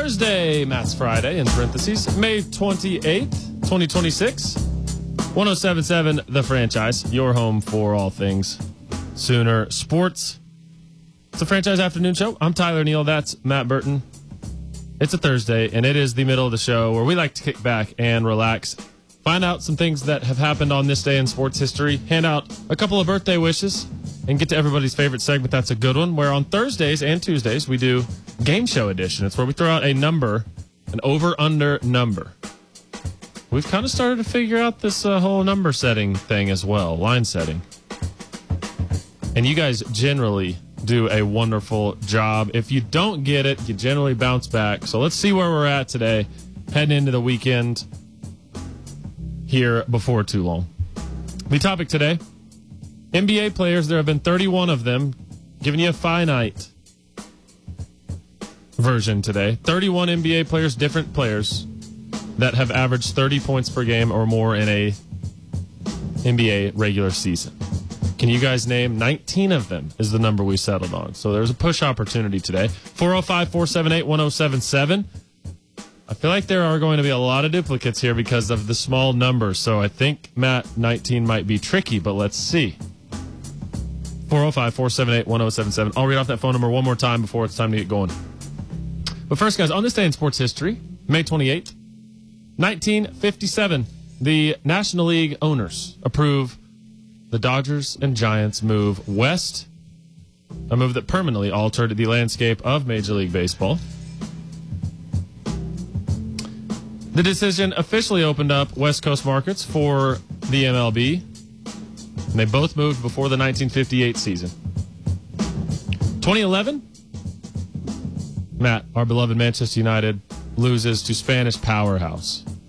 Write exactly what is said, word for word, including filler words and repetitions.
Thursday, Matt's Friday, in parentheses, May twenty-eighth, twenty twenty-six. one oh seven point seven The Franchise, your home for all things Sooner sports. It's a Franchise Afternoon Show. I'm Tyler Neal. That's Matt Burton. It's a Thursday, and it is the middle of the show where we like to kick back and relax, find out some things that have happened on this day in sports history, hand out a couple of birthday wishes, and get to everybody's favorite segment. That's a good one, where on Thursdays and Tuesdays we do Game Show Edition. It's where we throw out a number, an over-under number. We've kind of started to figure out this uh, whole number setting thing as well, line setting. And you guys generally do a wonderful job. If you don't get it, you generally bounce back. So let's see where we're at today, heading into the weekend here before too long. The topic today, N B A players. There have been thirty-one of them, giving you a finite version today. thirty-one N B A players, different players, that have averaged thirty points per game or more in a N B A regular season. Can you guys name nineteen of them is the number we settled on. So there's a push opportunity today. four oh five, four seven eight, one oh seven seven. I feel like there are going to be a lot of duplicates here because of the small numbers. So I think, Matt, nineteen might be tricky, but let's see. four oh five, four seven eight, one oh seven seven. I'll read off that phone number one more time before it's time to get going. But first, guys, on this day in sports history, May twenty-eighth, nineteen fifty-seven, the National League owners approve the Dodgers and Giants move west, a move that permanently altered the landscape of Major League Baseball. The decision officially opened up West Coast markets for the M L B, and they both moved before the nineteen fifty-eight season. twenty eleven, Matt, our beloved Manchester United loses to Spanish powerhouse